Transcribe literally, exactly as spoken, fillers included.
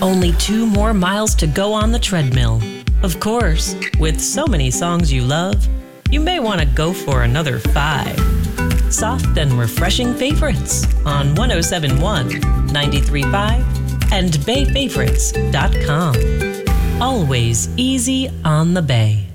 Only two more miles to go on the treadmill. Of course, with so many songs you love, you may want to go for another five. Soft and refreshing favorites on one oh seven point one, ninety-three point five, and bay favorites dot com. Always easy on the Bay.